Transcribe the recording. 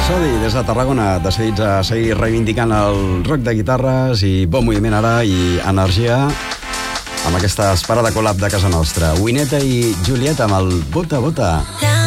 Sodi, des de Tarragona, decidits a seguir reivindicant el rock de guitarres i bon moviment ara i energia amb aquesta esperada collab de casa nostra. Wineta i Julieta amb el Bota Bota.